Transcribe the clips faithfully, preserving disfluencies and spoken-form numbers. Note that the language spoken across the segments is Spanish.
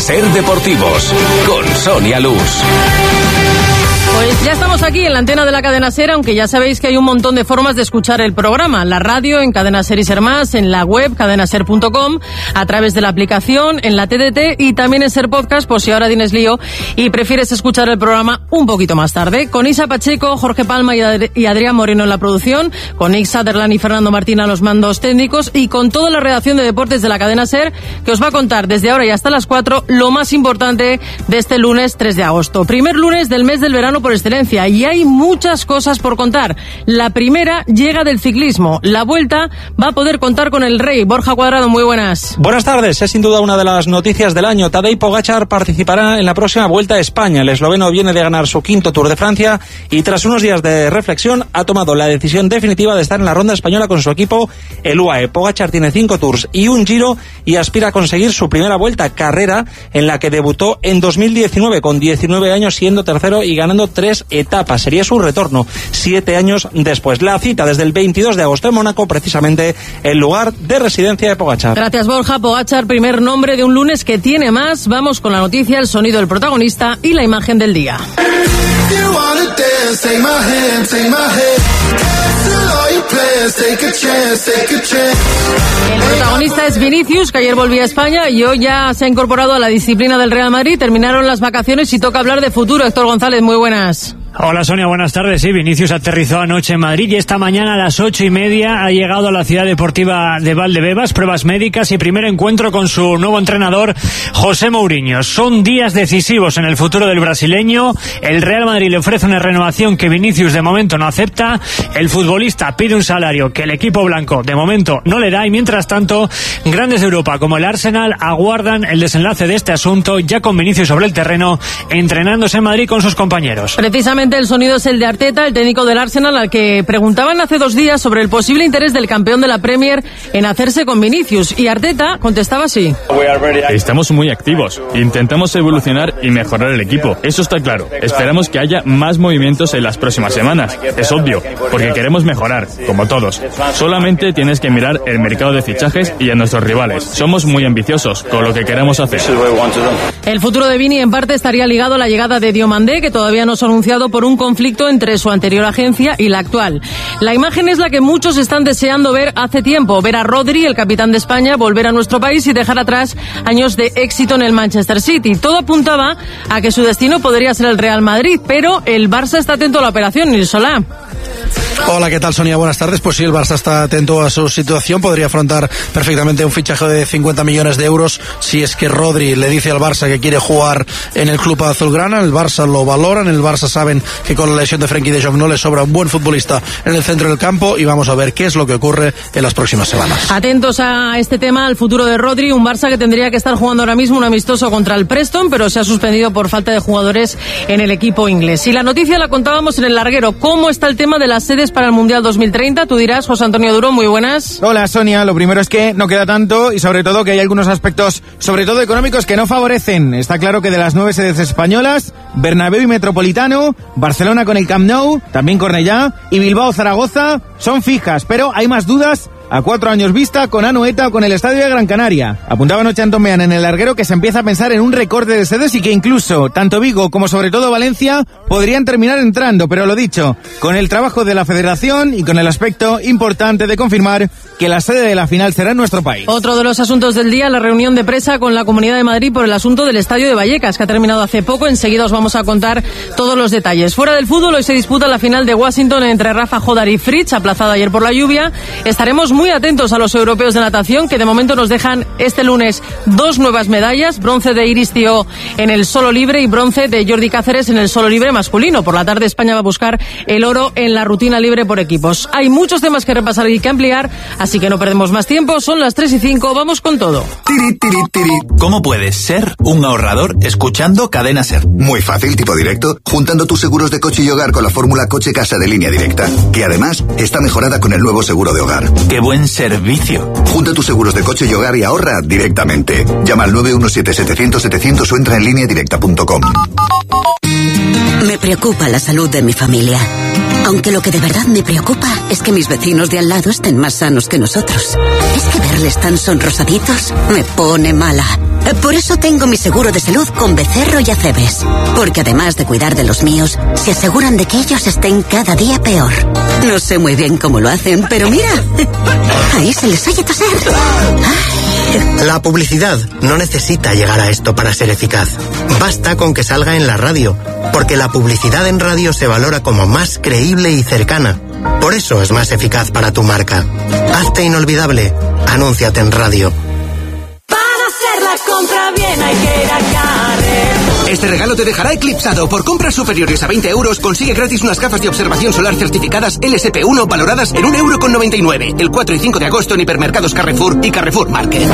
Ser Deportivos, con Sonia Luz. Pues ya estamos aquí en la antena de la Cadena Ser, aunque ya sabéis que hay un montón de formas de escuchar el programa. La radio, en Cadena Ser y Ser Más, en la web cadenaser punto com, a través de la aplicación, en la T D T y también en Ser Podcast, por si ahora tienes lío y prefieres escuchar el programa un poquito más tarde. Con Isa Pacheco, Jorge Palma y, Ad- y Adrián Moreno en la producción, con Nick Sutherland y Fernando Martín a los mandos técnicos y con toda la redacción de deportes de la Cadena Ser, que os va a contar desde ahora y hasta las cuatro lo más importante de este lunes tres de agosto. Primer lunes del mes del verano por excelencia, y hay muchas cosas por contar. La primera llega del ciclismo. La Vuelta va a poder contar con el Rey. Borja Cuadrado, muy buenas. Buenas tardes. Es sin duda una de las noticias del año. Tadej Pogačar participará en la próxima Vuelta a España. El esloveno viene de ganar su quinto Tour de Francia y tras unos días de reflexión ha tomado la decisión definitiva de estar en la ronda española con su equipo, el U A E. Pogačar tiene cinco Tours y un Giro y aspira a conseguir su primera Vuelta, carrera en la que debutó en dos mil diecinueve con diecinueve años, siendo tercero y ganando tres etapas. Sería su retorno siete años después. La cita desde el veintidós de agosto en Mónaco, precisamente el lugar de residencia de Pogačar. Gracias, Borja. Pogačar, primer nombre de un lunes que tiene más. Vamos con la noticia, el sonido del protagonista y la imagen del día. El protagonista es Vinicius, que ayer volvía a España y hoy ya se ha incorporado a la disciplina del Real Madrid. Terminaron las vacaciones y toca hablar de futuro. Héctor González, muy buenas. Hola Sonia, buenas tardes. Sí, Vinicius aterrizó anoche en Madrid y esta mañana a las ocho y media ha llegado a la ciudad deportiva de Valdebebas, pruebas médicas y primer encuentro con su nuevo entrenador, José Mourinho. Son días decisivos en el futuro del brasileño. El Real Madrid le ofrece una renovación que Vinicius de momento no acepta. El futbolista pide un salario que el equipo blanco de momento no le da y mientras tanto, grandes de Europa como el Arsenal aguardan el desenlace de este asunto, ya con Vinicius sobre el terreno, entrenándose en Madrid con sus compañeros. Precisamente el sonido es el de Arteta, el técnico del Arsenal, al que preguntaban hace dos días sobre el posible interés del campeón de la Premier en hacerse con Vinicius, y Arteta contestaba así. Estamos muy activos, intentamos evolucionar y mejorar el equipo, eso está claro. Esperamos que haya más movimientos en las próximas semanas, es obvio, porque queremos mejorar, como todos. Solamente tienes que mirar el mercado de fichajes y a nuestros rivales. Somos muy ambiciosos con lo que queremos hacer. El futuro de Vini en parte estaría ligado a la llegada de Diomandé, que todavía no se ha anunciado por un conflicto entre su anterior agencia y la actual. La imagen es la que muchos están deseando ver hace tiempo, ver a Rodri, el capitán de España, volver a nuestro país y dejar atrás años de éxito en el Manchester City. Todo apuntaba a que su destino podría ser el Real Madrid, pero el Barça está atento a la operación. Nil Solá. Hola, ¿qué tal, Sonia? Buenas tardes. Pues sí, el Barça está atento a su situación. Podría afrontar perfectamente un fichaje de cincuenta millones de euros si es que Rodri le dice al Barça que quiere jugar en el club azulgrana. El Barça lo valora. En el Barça saben que con la lesión de Frenkie de Jong no le sobra un buen futbolista en el centro del campo y vamos a ver qué es lo que ocurre en las próximas semanas. Atentos a este tema, al futuro de Rodri, un Barça que tendría que estar jugando ahora mismo un amistoso contra el Preston, pero se ha suspendido por falta de jugadores en el equipo inglés. Y la noticia la contábamos en el larguero. ¿Cómo está el tema de las sedes para el Mundial dos mil treinta? Tú dirás, José Antonio Duro, muy buenas. Hola, Sonia. Lo primero es que no queda tanto y sobre todo que hay algunos aspectos, sobre todo económicos, que no favorecen. Está claro que de las nueve sedes españolas, Bernabéu y Metropolitano, Barcelona con el Camp Nou, también Cornellá y Bilbao Zaragoza son fijas, pero hay más dudas a cuatro años vista con Anoeta o con el Estadio de Gran Canaria. Apuntaba anoche Antón Meán en el larguero que se empieza a pensar en un recorte de sedes y que incluso tanto Vigo como sobre todo Valencia podrían terminar entrando, pero lo dicho, con el trabajo de la Federación y con el aspecto importante de confirmar que la sede de la final será en nuestro país. Otro de los asuntos del día, la reunión de presa con la Comunidad de Madrid por el asunto del Estadio de Vallecas, que ha terminado hace poco. Enseguida os vamos a contar todos los detalles. Fuera del fútbol, hoy se disputa la final de Washington entre Rafa Jodar y Fritz, aplazada ayer por la lluvia. Estaremos muy atentos a los europeos de natación, que de momento nos dejan este lunes dos nuevas medallas, bronce de Iris Tío en el solo libre y bronce de Jordi Cáceres en el solo libre masculino. Por la tarde España va a buscar el oro en la rutina libre por equipos. Hay muchos temas que repasar y que ampliar, así que no perdemos más tiempo. Son las tres y cinco, vamos con todo. Tiri, tiri, tiri. ¿Cómo puedes ser un ahorrador escuchando Cadena Ser? Muy fácil, tipo directo, juntando tus seguros de coche y hogar con la fórmula Coche Casa de Línea Directa, que además está mejorada con el nuevo seguro de hogar. ¡Qué buen servicio! Junta tus seguros de coche y hogar y ahorra directamente. Llama al nueve uno siete, setecientos, setecientos o entra en línea directa punto com. Me preocupa la salud de mi familia. Aunque lo que de verdad me preocupa es que mis vecinos de al lado estén más sanos que nosotros. Es que verles tan sonrosaditos me pone mala. Por eso tengo mi seguro de salud con Becerro y Acebes. Porque además de cuidar de los míos, se aseguran de que ellos estén cada día peor. No sé muy bien cómo lo hacen, pero mira, ahí se les oye toser. La publicidad no necesita llegar a esto para ser eficaz. Basta con que salga en la radio, porque la publicidad en radio se valora como más creíble y cercana. Por eso es más eficaz para tu marca. Hazte inolvidable. Anúnciate en radio. Compra bien, hay que ir a Carrer. Este regalo te dejará eclipsado. Por compras superiores a veinte euros consigue gratis unas gafas de observación solar certificadas L S P uno valoradas en un euro con noventa y nueve. El cuatro y cinco de agosto en hipermercados Carrefour y Carrefour Market.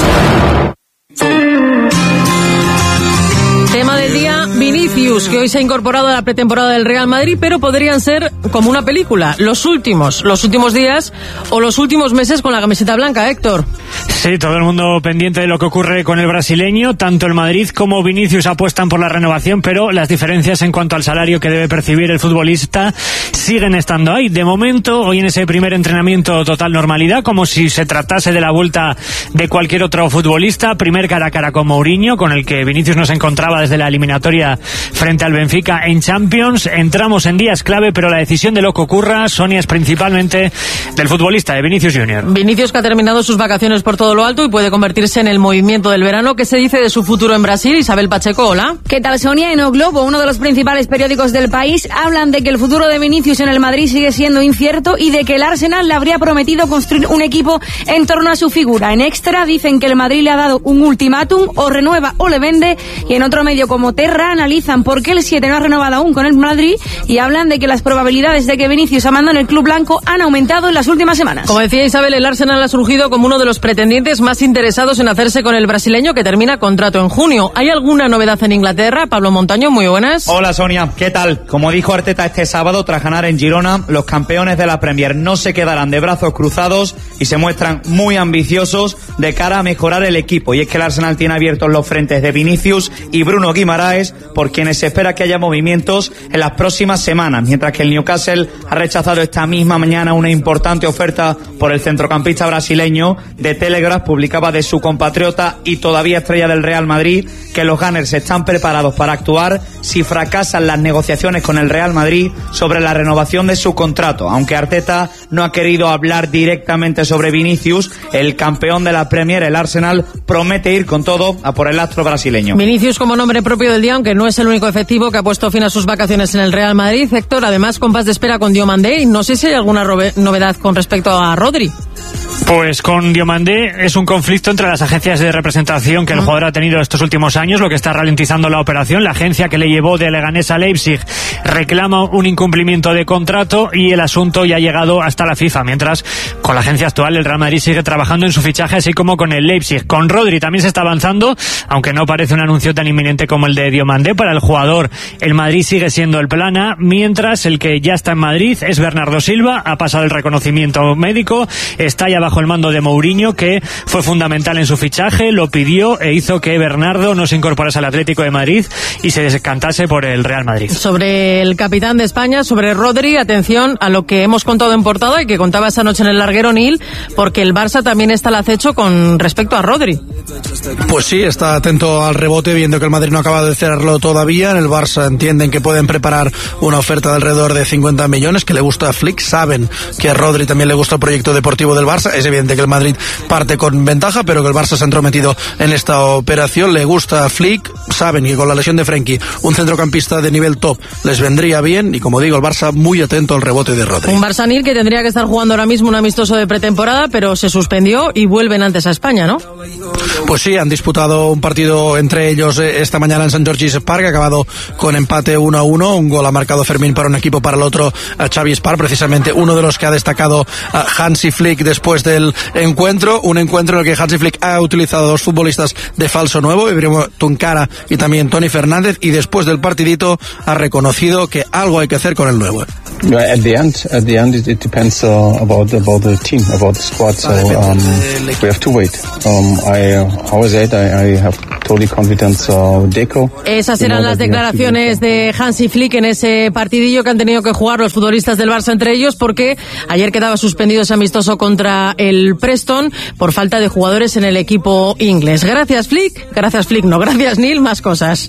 Tema del día, Vinicius, que hoy se ha incorporado a la pretemporada del Real Madrid, pero podrían ser como una película, los últimos, los últimos días o los últimos meses con la camiseta blanca, Héctor. Sí, todo el mundo pendiente de lo que ocurre con el brasileño. Tanto el Madrid como Vinicius apuestan por la renovación, pero las diferencias en cuanto al salario que debe percibir el futbolista siguen estando ahí. De momento, hoy en ese primer entrenamiento, total normalidad, como si se tratase de la vuelta de cualquier otro futbolista. Primer cara a cara con Mourinho, con el que Vinicius no se encontraba desde la eliminatoria frente al Benfica en Champions. Entramos en días clave, pero la decisión de lo que ocurra, Sonia, es principalmente del futbolista, de Vinicius Junior Vinicius, que ha terminado sus vacaciones por todo lo alto y puede convertirse en el movimiento del verano. ¿Qué se dice de su futuro en Brasil? Isabel Pacheco, hola. ¿Qué tal, Sonia? En O Globo, uno de los principales periódicos del país, hablan de que el futuro de Vinicius en el Madrid sigue siendo incierto y de que el Arsenal le habría prometido construir un equipo en torno a su figura. En Extra dicen que el Madrid le ha dado un ultimátum: o renueva o le vende, y en otro medio como Terra analizan por qué el siete no ha renovado aún con el Madrid y hablan de que las probabilidades de que Vinicius abandone el club blanco han aumentado en las últimas semanas. Como decía Isabel, el Arsenal ha surgido como uno de los pretendientes más interesados en hacerse con el brasileño, que termina contrato en junio. ¿Hay alguna novedad en Inglaterra? Pablo Montaño, muy buenas. Hola, Sonia, ¿qué tal? Como dijo Arteta este sábado tras ganar en Girona, los campeones de la Premier no se quedarán de brazos cruzados y se muestran muy ambiciosos de cara a mejorar el equipo. Y es que el Arsenal tiene abiertos los frentes de Vinicius y Bruno Guimaraes, por quienes se espera que haya movimientos en las próximas semanas, mientras que el Newcastle ha rechazado esta misma mañana una importante oferta por el centrocampista brasileño. De Telegraph publicaba de su compatriota y todavía estrella del Real Madrid que los Gunners están preparados para actuar si fracasan las negociaciones con el Real Madrid sobre la renovación de su contrato. Aunque Arteta no ha querido hablar directamente sobre Vinicius, el campeón de la Premier, el Arsenal, promete ir con todo a por el astro brasileño. Vinicius como nombre propio del día, aunque no es el único efectivo que ha puesto fin a sus vacaciones en el Real Madrid. Héctor, además, compás de espera con Diomandé, y no sé si hay alguna novedad con respecto a Rodri. Pues con Diomandé es un conflicto entre las agencias de representación que el jugador ha tenido estos últimos años, lo que está ralentizando la operación. La agencia que le llevó de Leganés a Leipzig reclama un incumplimiento de contrato y el asunto ya ha llegado hasta la FIFA, mientras con la agencia actual el Real Madrid sigue trabajando en su fichaje, así como con el Leipzig. Con Rodri también se está avanzando, aunque no parece un anuncio tan inminente como el de Diomandé. Para el jugador, el Madrid sigue siendo el plan A, mientras el que ya está en Madrid es Bernardo Silva. Ha pasado el reconocimiento médico, está ya bajo el mando de Mourinho, que fue fundamental en su fichaje, lo pidió e hizo que Bernardo no se incorporase al Atlético de Madrid y se descantase por el Real Madrid. Sobre el capitán de España, sobre Rodri, atención a lo que hemos contado en portada y que contaba esta noche en el larguero Nil, porque el Barça también está al acecho con respecto a Rodri. Pues sí, está atento al rebote, viendo que el Madrid no acaba de cerrarlo todavía. En el Barça entienden que pueden preparar una oferta de alrededor de cincuenta millones, que le gusta a Flick, saben que a Rodri también le gusta el proyecto deportivo del Barça. Es evidente que el Madrid parte con ventaja, pero que el Barça se ha entrometido en esta operación. Le gusta a Flick, saben que con la lesión de Frenkie, un centrocampista de nivel top les vendría bien, y como digo, el Barça muy atento al rebote de Rodri. Un Barça Nil que tendría que estar jugando ahora mismo un amistoso de pretemporada, pero se suspendió y vuelven antes a España, ¿no? Pues sí, han disputado un partido entre ellos esta mañana en Saint George's Park, acabado con empate uno a uno. Un gol ha marcado Fermín para un equipo, para el otro a Xavi Spar, precisamente uno de los que ha destacado a Hansi Flick después del encuentro. Un encuentro en el que Hansi Flick ha utilizado dos futbolistas de falso nuevo, Ibrahimovic Tuncara y también Toni Fernández, y después del partidito ha reconocido que algo hay que hacer con el nuevo. At the end, at the end, it, it depends uh, about about the team, about the squad. So um, we have to wait. Um, I uh, always said I, I have totally confidence uh, Deco. Esas eran las declaraciones de Hansi Flick en ese partidillo que han tenido que jugar los futbolistas del Barça entre ellos, porque ayer quedaba suspendido ese amistoso contra el Preston por falta de jugadores en el equipo inglés. Gracias Flick, gracias Flick, no, gracias Neil, más cosas.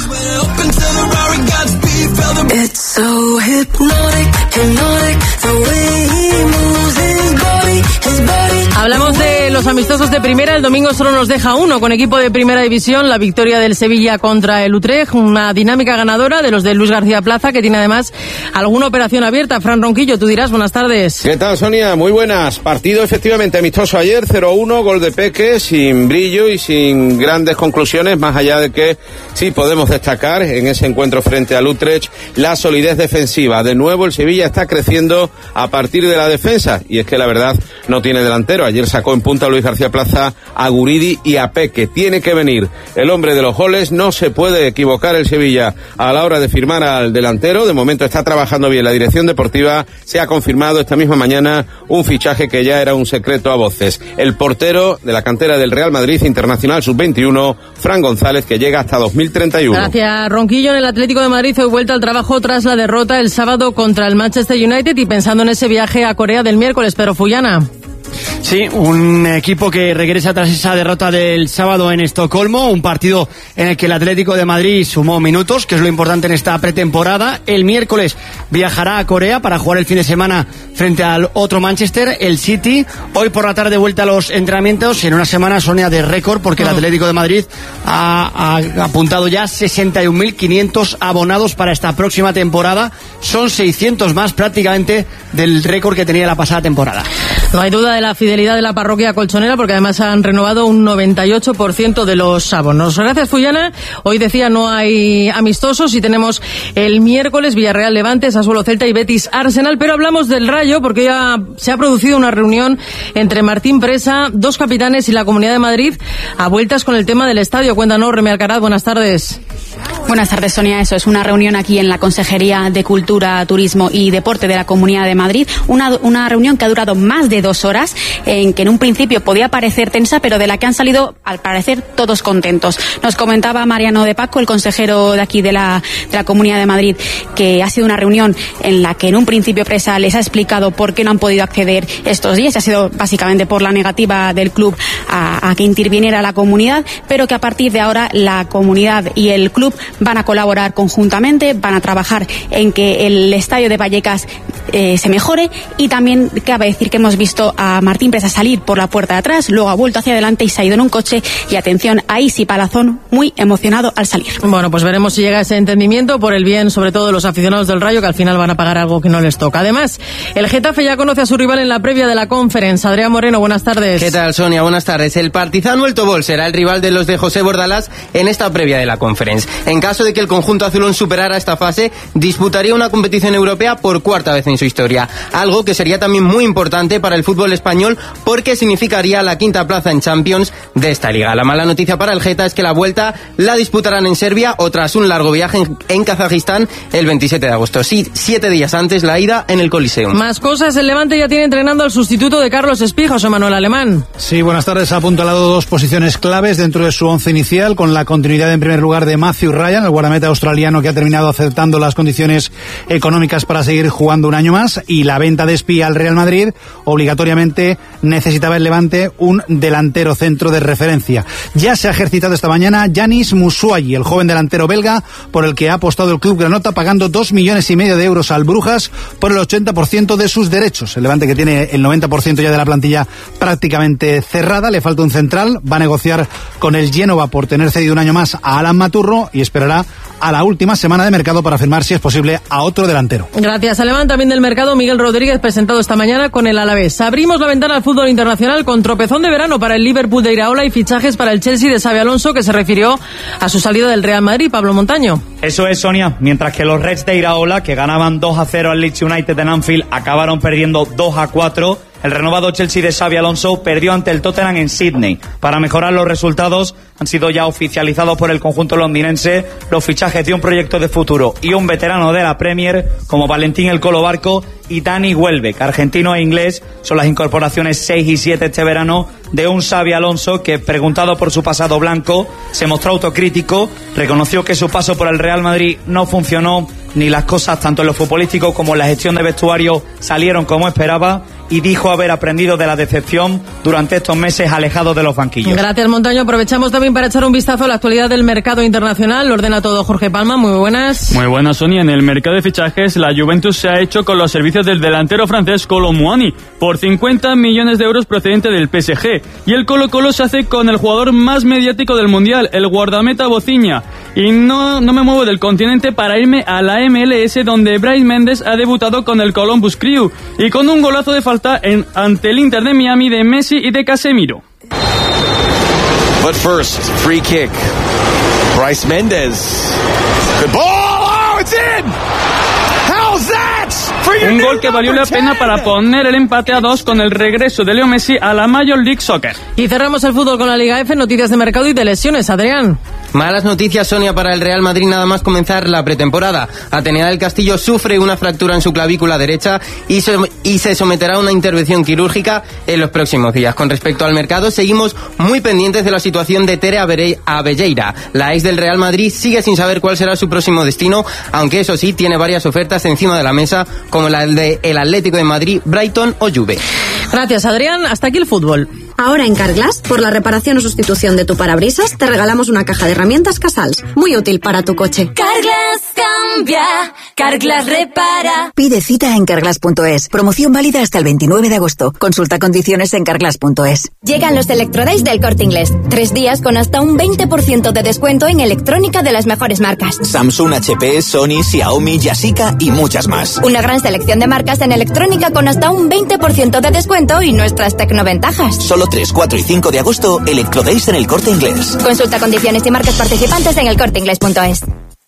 It's so hypnotic, hypnotic, the way he moves his body, his body. Hablamos de los amistosos de primera. El domingo solo nos deja uno con equipo de primera división, la victoria del Sevilla contra el Utrecht, una dinámica ganadora de los de Luis García Plaza, que tiene además alguna operación abierta. Fran Ronquillo, tú dirás, buenas tardes. ¿Qué tal, Sonia? Muy buenas. Partido efectivamente amistoso ayer, cero uno, gol de Peque, sin brillo y sin grandes conclusiones, más allá de que sí podemos destacar en ese encuentro frente al Utrecht la solidez defensiva. De nuevo el Sevilla está creciendo a partir de la defensa, y es que la verdad no tiene delantero. Ayer sacó en punta Luis García Plaza a Guridi y a Peque. Tiene que venir el hombre de los goles, no se puede equivocar el Sevilla a la hora de firmar al delantero. De momento está trabajando bien la dirección deportiva. Se ha confirmado esta misma mañana un fichaje que ya era un secreto a voces. El portero de la cantera del Real Madrid, internacional sub veintiuno, Fran González, que llega hasta dos mil treinta y uno. Gracias, Ronquillo. En el Atlético de Madrid hoy vuelta al trabajo tras la derrota el sábado contra el Manchester United y pensando en ese viaje a Corea del miércoles. Pero Fullana. Sí, un equipo que regresa tras esa derrota del sábado en Estocolmo, un partido en el que el Atlético de Madrid sumó minutos, que es lo importante en esta pretemporada. El miércoles viajará a Corea para jugar el fin de semana frente al otro Manchester, el City. Hoy por la tarde vuelta a los entrenamientos en una semana, Sonia, de récord, porque el Atlético de Madrid ha, ha apuntado ya sesenta y un mil quinientos abonados para esta próxima temporada. Son seiscientos más prácticamente del récord que tenía la pasada temporada. No hay duda de la fidelidad de la parroquia colchonera, porque además han renovado un noventa y ocho por ciento de los abonos. Gracias, Fullana. Hoy decía no hay amistosos y tenemos el miércoles Villarreal Levante, Sassuolo Celta y Betis Arsenal, pero hablamos del Rayo porque ya se ha producido una reunión entre Martín Presa, dos capitanes y la Comunidad de Madrid a vueltas con el tema del estadio. Cuéntanos, Remi Alcaraz, buenas tardes. Buenas tardes, Sonia. Eso es una reunión aquí en la Consejería de Cultura, Turismo y Deporte de la Comunidad de Madrid. Una, una reunión que ha durado más de dos horas, en que en un principio podía parecer tensa, pero de la que han salido, al parecer, todos contentos. Nos comentaba Mariano de Paco, el consejero de aquí de la, de la Comunidad de Madrid, que ha sido una reunión en la que en un principio Presa les ha explicado por qué no han podido acceder estos días. Ha sido básicamente por la negativa del club a, a que interviniera la comunidad, pero que a partir de ahora la comunidad y el club van a colaborar conjuntamente, van a trabajar en que el estadio de Vallecas eh, se mejore. Y también cabe decir que hemos visto a Martín Presa salir por la puerta de atrás, luego ha vuelto hacia adelante y se ha ido en un coche. Y atención a Isi Palazón, muy emocionado al salir. Bueno, pues veremos si llega ese entendimiento por el bien, sobre todo de los aficionados del Rayo, que al final van a pagar algo que no les toca. Además, el Getafe ya conoce a su rival en la previa de la Conference. Adrián Moreno, buenas tardes. ¿Qué tal, Sonia? Buenas tardes. El Partizan El Tobol será el rival de los de José Bordalás en esta previa de la Conference. En caso de que el conjunto azulón superara esta fase, disputaría una competición europea por cuarta vez en su historia, algo que sería también muy importante para el fútbol español porque significaría la quinta plaza en Champions de esta liga. La mala noticia para el Geta es que la vuelta la disputarán en Serbia o tras un largo viaje en, en Kazajistán el veintisiete de agosto. Sí, siete días antes la ida en el Coliseum. Más cosas, el Levante ya tiene entrenando al sustituto de Carlos Espija, José Manuel Alemán. Sí, buenas tardes. Ha apuntalado dos posiciones claves dentro de su once inicial, con la continuidad en primer lugar de Matthew Ryan, el guardameta australiano que ha terminado aceptando las condiciones económicas para seguir jugando un año más, y la venta de Espía al Real Madrid. Obligatoriamente necesitaba el Levante un delantero centro de referencia. Ya se ha ejercitado esta mañana Yanis Musuayi, el joven delantero belga, por el que ha apostado el club granota, pagando dos millones y medio de euros al Brujas por el ochenta por ciento de sus derechos. El Levante, que tiene el noventa por ciento ya de la plantilla prácticamente cerrada, le falta un central, va a negociar con el Génova por tener cedido un año más a Alan Maturro y esperará a la última semana de mercado para firmar, si es posible, a otro delantero. Gracias, Alemán. También del mercado, Miguel Rodríguez, presentado esta mañana con el Alavés. Abrimos la ventana al fútbol internacional con tropezón de verano para el Liverpool de Iraola y fichajes para el Chelsea de Xabi Alonso, que se refirió a su salida del Real Madrid. Pablo Montaño. Eso es, Sonia. Mientras que los Reds de Iraola, que ganaban dos a cero al Leeds United en Anfield, acabaron perdiendo dos a cuatro. El renovado Chelsea de Xabi Alonso perdió ante el Tottenham en Sydney. Para mejorar los resultados, han sido ya oficializados por el conjunto londinense los fichajes de un proyecto de futuro y un veterano de la Premier como Valentín El Colo Barco y Dani Welbeck, argentino e inglés, son las incorporaciones seis y siete este verano de un Xabi Alonso que, preguntado por su pasado blanco, se mostró autocrítico, reconoció que su paso por el Real Madrid no funcionó, ni las cosas tanto en lo futbolístico como en la gestión de vestuario salieron como esperaba, y dijo haber aprendido de la decepción durante estos meses alejado de los banquillos. Gracias, Montaño. Aprovechamos también para echar un vistazo a la actualidad del mercado internacional. Lo ordena todo Jorge Palma. Muy buenas. Muy buenas, Sonia. En el mercado de fichajes, la Juventus se ha hecho con los servicios del delantero francés Kolo Muani por cincuenta millones de euros procedente del P S G. Y el Colo Colo se hace con el jugador más mediático del Mundial, el guardameta Boziña. Y no, no me muevo del continente para irme a la M L S, donde Brais Méndez ha debutado con el Columbus Crew y con un golazo de falta en, ante el Inter de Miami de Messi y de Casemiro. But first, free kick. Brais Méndez. Good ball. Oh, it's in. How's that? Un gol que valió la pena para poner el empate a dos con el regreso de Leo Messi a la Major League Soccer. Y cerramos el fútbol con la Liga F, noticias de mercado y de lesiones. Adrián. Malas noticias, Sonia, para el Real Madrid nada más comenzar la pretemporada. Atenea del Castillo sufre una fractura en su clavícula derecha y se, y se someterá a una intervención quirúrgica en los próximos días. Con respecto al mercado, seguimos muy pendientes de la situación de Tere Abelleira. La ex del Real Madrid sigue sin saber cuál será su próximo destino, aunque eso sí, tiene varias ofertas encima de la mesa, como la de el Atlético de Madrid, Brighton o Juve. Gracias, Adrián. Hasta aquí el fútbol. Ahora en Carglass, por la reparación o sustitución de tu parabrisas, te regalamos una caja de herramientas Casals, muy útil para tu coche. Carglass cambia, Carglass repara. Pide cita en carglass punto es. Promoción válida hasta el veintinueve de agosto. Consulta condiciones en carglass punto es. Llegan los Electrodays del Corte Inglés. Tres días con hasta un veinte por ciento de descuento en electrónica de las mejores marcas. Samsung, H P, Sony, Xiaomi, Yashica y muchas más. Una gran selección de marcas en electrónica con hasta un veinte por ciento de descuento y nuestras tecnoventajas. Solo tres, cuatro y cinco de agosto, Electrodays en el Corte Inglés. Consulta condiciones y marcas participantes en el corte inglés punto es.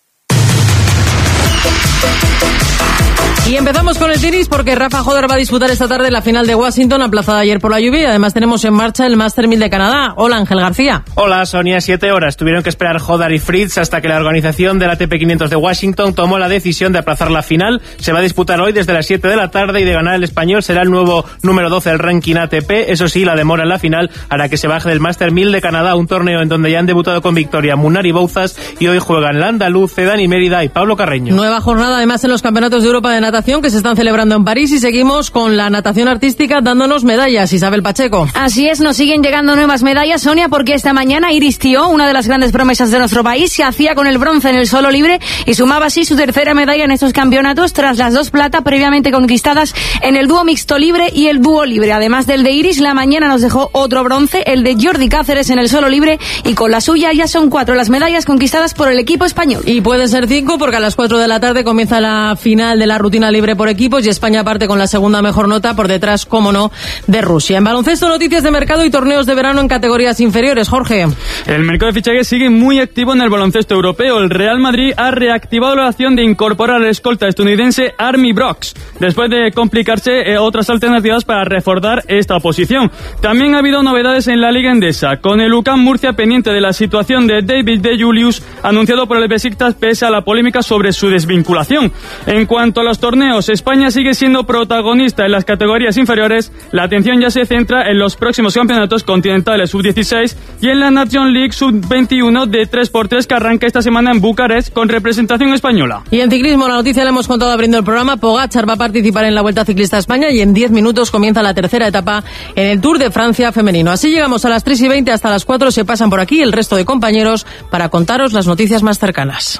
Y empezamos con el tenis porque Rafa Hodder va a disputar esta tarde la final de Washington, aplazada ayer por la lluvia. Además tenemos en marcha el Master mil de Canadá. Hola, Ángel García. Hola, Sonia. Siete horas tuvieron que esperar Hodder y Fritz hasta que la organización del A T P quinientos de Washington tomó la decisión de aplazar la final. Se va a disputar hoy desde las siete de la tarde y de ganar el español será el nuevo número doce del ranking A T P. Eso sí, la demora en la final hará que se baje del Master mil de Canadá, un torneo en donde ya han debutado con victoria Munar y Bouzas, y hoy juegan la andaluz, Dani Mérida y Pablo Carreño. Nueva jornada además en los campeonatos de Europa de natación que se están celebrando en París, y seguimos con la natación artística dándonos medallas. Isabel Pacheco. Así es, nos siguen llegando nuevas medallas, Sonia, porque esta mañana Iris Tió, una de las grandes promesas de nuestro país, se hacía con el bronce en el solo libre y sumaba así su tercera medalla en estos campeonatos tras las dos plata previamente conquistadas en el dúo mixto libre y el dúo libre. Además del de Iris, la mañana nos dejó otro bronce, el de Jordi Cáceres en el solo libre, y con la suya ya son cuatro las medallas conquistadas por el equipo español. Y puede ser cinco porque a las cuatro de la tarde comienza la final de la rutina libre por equipos y España parte con la segunda mejor nota, por detrás, como no, de Rusia. En baloncesto, noticias de mercado y torneos de verano en categorías inferiores. Jorge. El mercado de fichajes sigue muy activo en el baloncesto europeo. El Real Madrid ha reactivado la acción de incorporar al escolta estadounidense Army Brooks, después de complicarse eh, otras alternativas para reforzar esta posición. También ha habido novedades en la Liga Endesa, con el U C A M Murcia pendiente de la situación de David De Julius, anunciado por el Besiktas pese a la polémica sobre su desvinculación. En cuanto a los torneos, España sigue siendo protagonista en las categorías inferiores. La atención ya se centra en los próximos campeonatos continentales sub dieciséis y en la Nation League sub veintiuno de tres por tres que arranca esta semana en Bucarest con representación española. Y en ciclismo, la noticia la hemos contado abriendo el programa. Pogačar va a participar en la Vuelta Ciclista a España y en diez minutos comienza la tercera etapa en el Tour de Francia femenino. Así llegamos a las tres y veinte, hasta las cuatro se pasan por aquí el resto de compañeros para contaros las noticias más cercanas.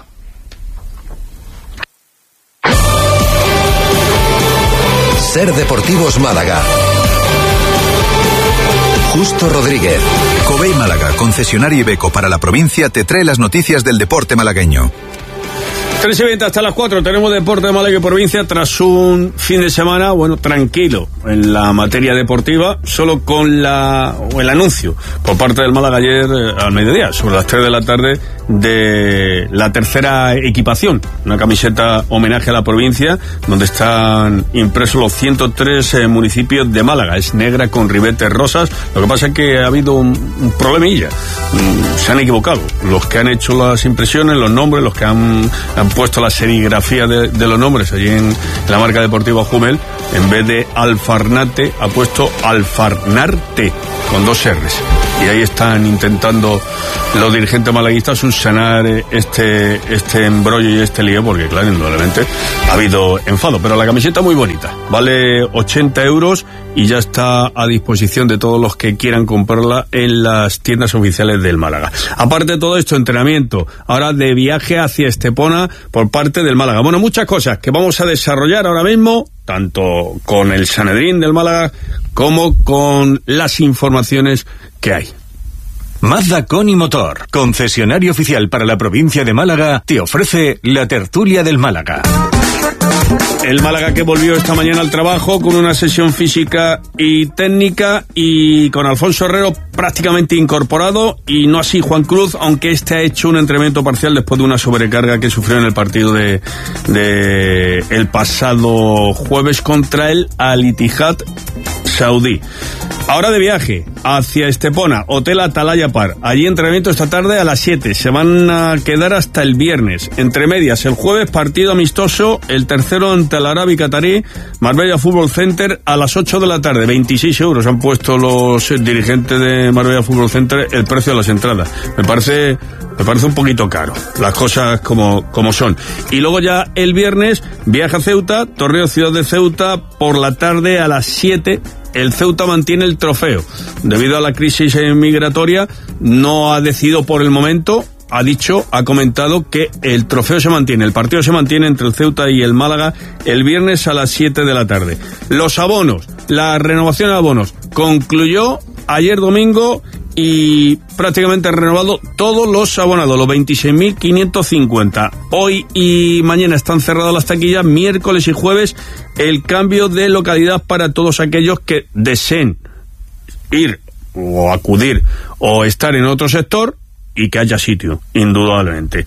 Ser Deportivos Málaga. Justo Rodríguez. Covey Málaga, concesionario Iveco para la provincia, te trae las noticias del deporte malagueño. tres y veinte hasta las cuatro tenemos Deporte de Málaga y Provincia tras un fin de semana, bueno, tranquilo en la materia deportiva, solo con la o el anuncio por parte del Málaga ayer eh, al mediodía, sobre las tres de la tarde, de la tercera equipación, una camiseta homenaje a la provincia, donde están impresos los ciento tres eh, municipios de Málaga. Es negra con ribetes rosas. Lo que pasa es que ha habido un, un problemilla. Mm, se han equivocado. Los que han hecho las impresiones, los nombres, los que han, han puesto la serigrafía de, de los nombres allí en la marca deportiva Jumel, en vez de Alfarnate, ha puesto Alfarnarte, con dos R's. Y ahí están intentando los dirigentes malaguistas subsanar este, este embrollo y este lío, porque claro, indudablemente ha habido enfado. Pero la camiseta muy bonita, vale ochenta euros y ya está a disposición de todos los que quieran comprarla en las tiendas oficiales del Málaga. Aparte de todo esto, entrenamiento ahora de viaje hacia Estepona por parte del Málaga. Bueno, muchas cosas que vamos a desarrollar ahora mismo, tanto con el Sanedrín del Málaga como con las informaciones que hay. Mazda Coni Motor, concesionario oficial para la provincia de Málaga, te ofrece la tertulia del Málaga. El Málaga que volvió esta mañana al trabajo con una sesión física y técnica y con Alfonso Herrero prácticamente incorporado, y no así Juan Cruz, aunque este ha hecho un entrenamiento parcial después de una sobrecarga que sufrió en el partido de, de el pasado jueves contra el Al-Ittihad saudí. Ahora de viaje hacia Estepona, Hotel Atalaya Par. Allí entrenamiento esta tarde a las siete. Se van a quedar hasta el viernes. Entre medias, el jueves partido amistoso, el tercero ante el Arabi Qatarí, Marbella Fútbol Center a las ocho de la tarde. veintiséis euros han puesto los dirigentes de Marbella Fútbol Center el precio de las entradas. Me parece, me parece un poquito caro. Las cosas como, como son. Y luego ya el viernes, viaja a Ceuta, Torreo Ciudad de Ceuta, por la tarde a las siete. El Ceuta mantiene el trofeo. Debido a la crisis migratoria, no ha decidido por el momento, ha dicho, ha comentado que el trofeo se mantiene, el partido se mantiene entre el Ceuta y el Málaga el viernes a las siete de la tarde. Los abonos, la renovación de abonos, concluyó ayer domingo y prácticamente renovado todos los abonados, los veintiséis mil quinientos cincuenta. Hoy y mañana están cerradas las taquillas, miércoles y jueves el cambio de localidad para todos aquellos que deseen ir o acudir o estar en otro sector y que haya sitio, indudablemente.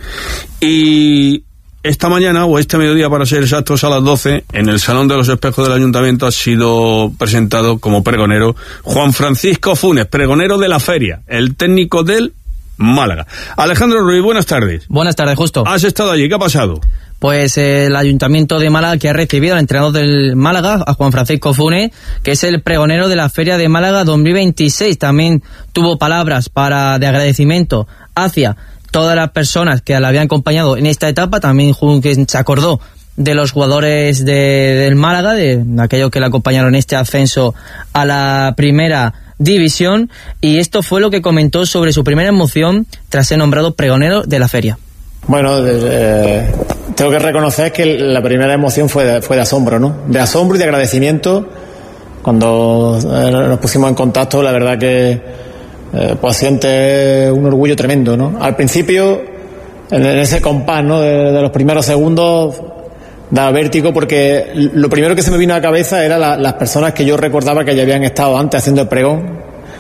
Y esta mañana, o este mediodía para ser exactos, a las doce, en el Salón de los Espejos del Ayuntamiento ha sido presentado como pregonero Juan Francisco Funes, pregonero de la feria, el técnico del Málaga. Alejandro Ruiz, buenas tardes. Buenas tardes, Justo. ¿Has estado allí? ¿Qué ha pasado? Pues eh, el Ayuntamiento de Málaga, que ha recibido al entrenador del Málaga, a Juan Francisco Funes, que es el pregonero de la Feria de Málaga dos mil veintiséis. También tuvo palabras para de agradecimiento hacia todas las personas que la habían acompañado en esta etapa. También que se acordó de los jugadores de, del Málaga, de aquellos que le acompañaron en este ascenso a la primera división, y esto fue lo que comentó sobre su primera emoción tras ser nombrado pregonero de la feria. Bueno, eh, tengo que reconocer que la primera emoción fue de, fue de asombro, ¿no? De asombro y de agradecimiento. Cuando eh, nos pusimos en contacto, la verdad que eh, pues siente un orgullo tremendo, ¿no? Al principio, en, en ese compás, ¿no? De, de los primeros segundos, da vértigo, porque lo primero que se me vino a la cabeza era la, las personas que yo recordaba que ya habían estado antes haciendo el pregón.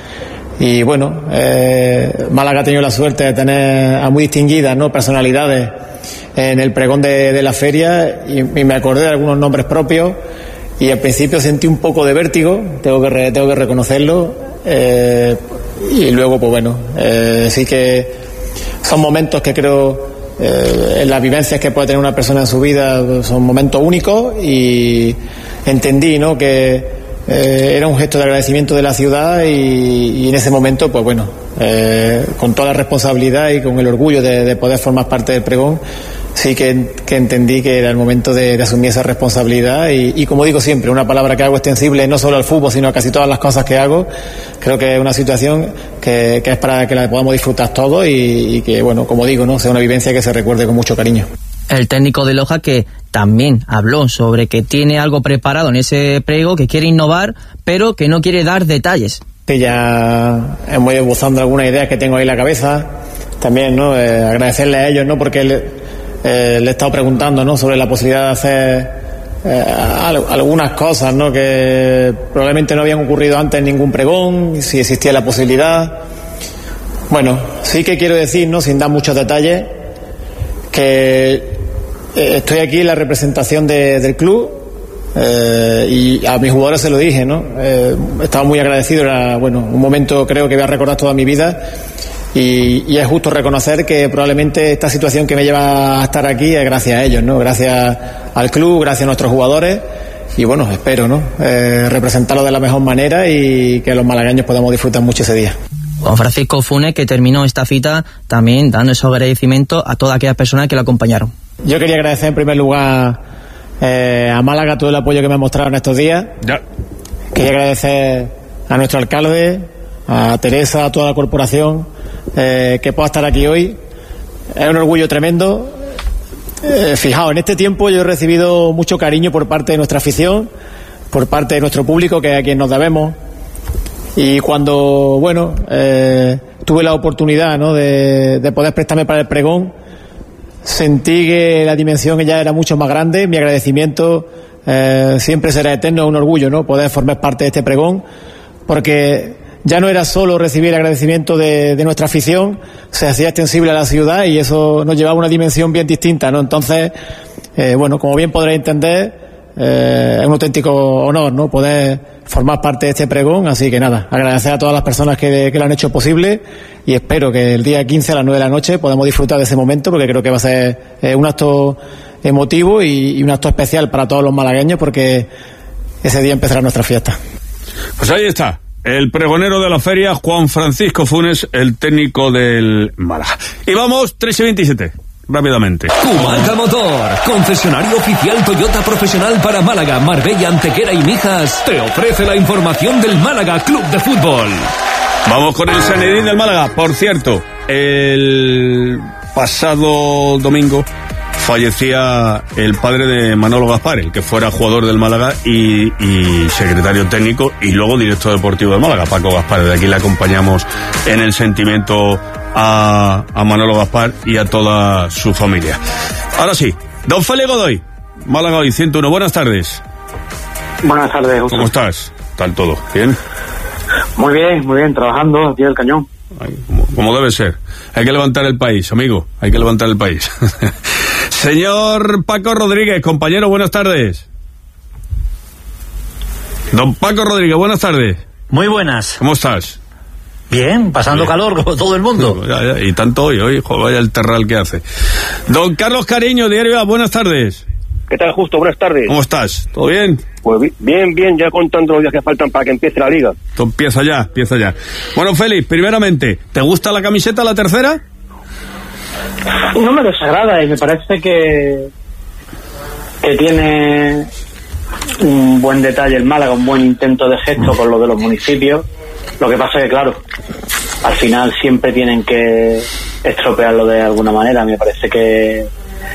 Y bueno, eh, Málaga ha tenido la suerte de tener a muy distinguidas, ¿no?, personalidades en el pregón de, de la feria, y, y me acordé de algunos nombres propios, y al principio sentí un poco de vértigo, tengo que, re, tengo que reconocerlo, eh, y luego pues bueno, eh, sí que son momentos que creo, eh, en las vivencias que puede tener una persona en su vida, son momentos únicos, y entendí, ¿no?, que Eh, era un gesto de agradecimiento de la ciudad, y, y en ese momento, pues bueno, eh, con toda la responsabilidad y con el orgullo de, de poder formar parte del pregón, sí que, que entendí que era el momento de, de asumir esa responsabilidad, y, y como digo siempre, una palabra que hago extensible no solo al fútbol, sino a casi todas las cosas que hago. Creo que es una situación que, que es para que la podamos disfrutar todos, y, y que, bueno, como digo, no sea una vivencia que se recuerde con mucho cariño. El técnico de Loja, que también habló sobre que tiene algo preparado en ese prego, que quiere innovar, pero que no quiere dar detalles. Sí, ya hemos ido esbozando algunas ideas que tengo ahí en la cabeza. También, ¿no?, eh, agradecerle a ellos, ¿no?, porque el, eh, le he estado preguntando, ¿no?, sobre la posibilidad de hacer eh, algunas cosas, ¿no?, que probablemente no habían ocurrido antes en ningún pregón, si existía la posibilidad. Bueno, sí que quiero decir, ¿no?, sin dar muchos detalles, que eh, estoy aquí en la representación de, del club. Eh, y a mis jugadores se lo dije, ¿no? Eh, estaba muy agradecido, era, bueno, un momento creo que voy a recordar toda mi vida, y, y es justo reconocer que probablemente esta situación que me lleva a estar aquí es gracias a ellos, ¿no? Gracias al club, gracias a nuestros jugadores, y bueno, espero, ¿no?, eh, representarlo de la mejor manera y que los malagueños podamos disfrutar mucho ese día. Juan Francisco Funes, que terminó esta cita también dando esos agradecimientos a todas aquellas personas que lo acompañaron. Yo quería agradecer en primer lugar Eh, a Málaga todo el apoyo que me ha mostrado en estos días. Ya. Quería agradecer a nuestro alcalde, a Teresa, a toda la corporación, eh, que pueda estar aquí hoy. Es un orgullo tremendo. Eh, fijaos, en este tiempo yo he recibido mucho cariño por parte de nuestra afición, por parte de nuestro público, que es a quien nos debemos. Y cuando, bueno, eh, tuve la oportunidad, ¿no?, de, de poder prestarme para el pregón, sentí que la dimensión ya era mucho más grande. Mi agradecimiento eh, siempre será eterno, es un orgullo, ¿no?, poder formar parte de este pregón, porque ya no era solo recibir el agradecimiento de, de nuestra afición, se hacía extensible a la ciudad y eso nos llevaba a una dimensión bien distinta, ¿no? Entonces, eh, bueno, como bien podréis entender, eh, es un auténtico honor, ¿no?, poder formar parte de este pregón. Así que nada, agradecer a todas las personas que, que lo han hecho posible, y espero que el día quince a las nueve de la noche podamos disfrutar de ese momento, porque creo que va a ser eh, un acto emotivo y, y un acto especial para todos los malagueños, porque ese día empezará nuestra fiesta. Pues ahí está, el pregonero de la feria, Juan Francisco Funes, el técnico del Málaga. Y vamos, tres y veintisiete. Rápidamente. Kumaca Motor, concesionario oficial Toyota profesional para Málaga, Marbella, Antequera y Mijas, te ofrece la información del Málaga Club de Fútbol. Vamos con el Sanedrín del Málaga. Por cierto, el pasado domingo fallecía el padre de Manolo Gaspar, el que fuera jugador del Málaga y, y secretario técnico y luego director deportivo del Málaga, Paco Gaspar. De aquí le acompañamos en el sentimiento a, a Manolo Gaspar y a toda su familia. Ahora sí, don Félix Godoy, Málaga Hoy ciento uno, buenas tardes. Buenas tardes, José. ¿Cómo estás? ¿Tal todo? ¿Bien? Muy bien, muy bien, trabajando aquí del cañón. Ay, como, como debe ser. Hay que levantar el país, amigo, hay que levantar el país. Señor Paco Rodríguez, compañero, buenas tardes. Don Paco Rodríguez, buenas tardes. Muy buenas. ¿Cómo estás? Bien, pasando bien. Calor como todo el mundo. Ya, ya, y tanto hoy, hoy, joder, vaya el terral que hace. Don Carlos Cariño, Diario A, buenas tardes. ¿Qué tal, Justo? Buenas tardes. ¿Cómo estás? ¿Todo bien? Pues bien, bien, ya contando los días que faltan para que empiece la liga. Esto empieza ya, empieza ya. Bueno, Félix, primeramente, ¿te gusta la camiseta, la tercera? No me desagrada y me parece que que tiene un buen detalle el Málaga, un buen intento de gesto con lo de los municipios. Lo que pasa es que, claro, al final siempre tienen que estropearlo de alguna manera. Me parece que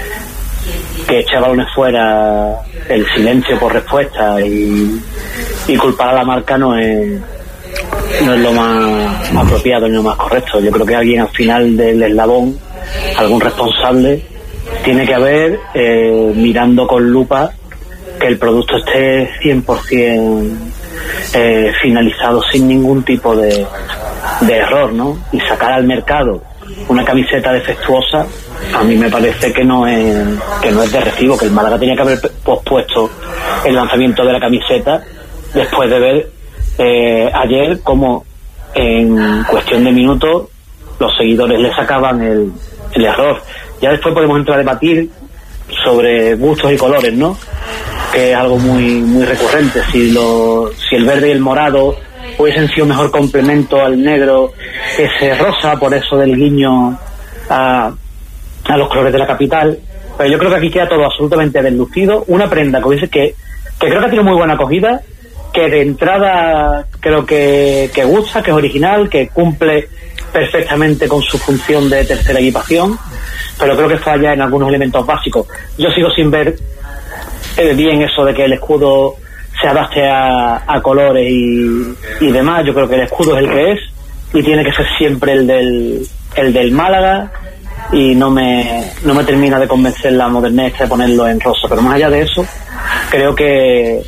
que echar balones fuera, el silencio por respuesta y, y culpar a la marca no es no es lo más apropiado ni lo más correcto. Yo creo que alguien al final del eslabón, algún responsable, tiene que haber eh, mirando con lupa que el producto esté cien por ciento eh, finalizado sin ningún tipo de, de error, ¿no? Y sacar al mercado una camiseta defectuosa, a mí me parece que no es que no es de recibo, que el Málaga tenía que haber pospuesto el lanzamiento de la camiseta después de ver eh, ayer cómo en cuestión de minutos los seguidores le sacaban el, el error. Ya después podemos entrar a debatir sobre gustos y colores, ¿no? Que es algo muy muy recurrente. Si lo, si el verde y el morado hubiesen sido mejor complemento al negro, ese rosa, por eso del guiño a, a los colores de la capital. Pero yo creo que aquí queda todo absolutamente deslucido. Una prenda que hubiese que, que creo que ha tenido muy buena acogida, que de entrada creo que, que gusta, que es original, que cumple perfectamente con su función de tercera equipación, pero creo que falla en algunos elementos básicos. Yo sigo sin ver eh, bien eso de que el escudo se adapte a, a colores y, y demás. Yo creo que el escudo es el que es y tiene que ser siempre el del, el del Málaga, y no me, no me termina de convencer la modernez de ponerlo en rosa. Pero más allá de eso, creo que